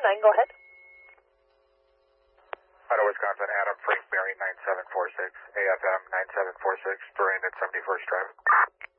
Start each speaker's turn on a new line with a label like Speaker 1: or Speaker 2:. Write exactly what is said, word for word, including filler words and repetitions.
Speaker 1: nine, go ahead.
Speaker 2: Idaho, Wisconsin, Adam Frank Mary nine seven four six, A F M nine seven four six, terrain at seventy-first Drive.